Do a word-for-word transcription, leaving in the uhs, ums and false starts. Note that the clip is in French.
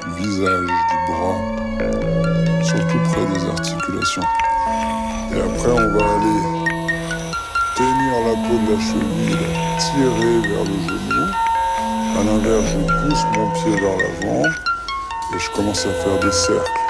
du visage, du bras, surtout près des articulations. Et après, on va aller tenir la peau de la cheville, la tirer vers le genou. À l'inverse, je pousse mon pied vers l'avant et je commence à faire des cercles.